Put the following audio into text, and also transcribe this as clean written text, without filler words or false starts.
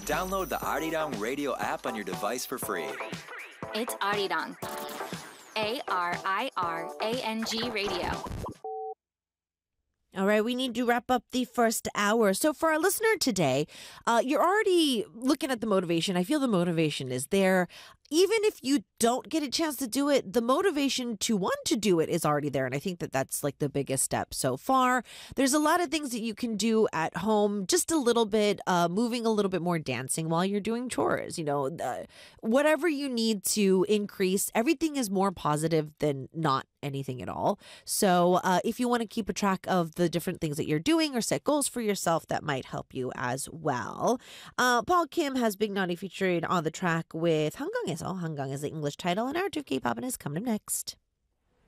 Download the Arirang Radio app on your device for free. It's Arirang. ARIRANG Radio. All right, we need to wrap up the first hour. So for our listener today, you're already looking at the motivation. I feel the motivation is there. Even if you don't get a chance to do it, the motivation to want to do it is already there. And I think that that's like the biggest step so far. There's a lot of things that you can do at home, just a little bit, moving a little bit more, dancing while you're doing chores, whatever you need to increase. Everything is more positive than not anything at all. So if you want to keep a track of the different things that you're doing or set goals for yourself, that might help you as well. Paul Kim has Big Naughty featured on the track with Hanggang Hangang is the English title, and our 2K Pop is coming up next.